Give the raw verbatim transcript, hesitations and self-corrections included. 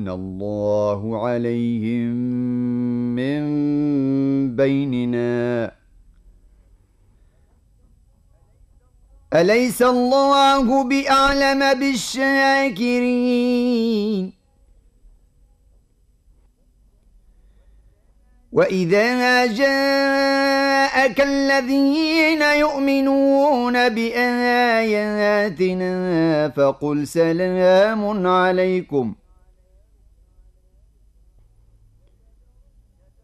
إن الله عليهم من بيننا أليس الله بأعلم بالشاكرين وإذا جاءك الذين يؤمنون بآياتنا فقل سلام عليكم